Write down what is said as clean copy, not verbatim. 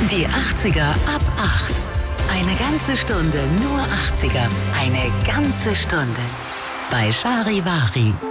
Die 80er ab 8. Eine ganze Stunde nur 80er. Eine ganze Stunde. Bei Charivari.